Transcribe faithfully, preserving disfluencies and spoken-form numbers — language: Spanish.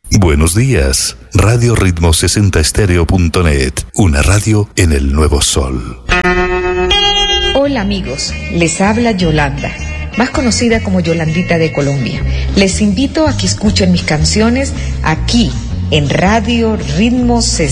Buenos días, Radio Ritmo sesenta Estéreo punto net, una radio en el nuevo sol. Hola amigos, les habla Yolanda, más conocida como Yolandita de Colombia. Les invito a que escuchen mis canciones aquí en Radio Ritmo sesenta.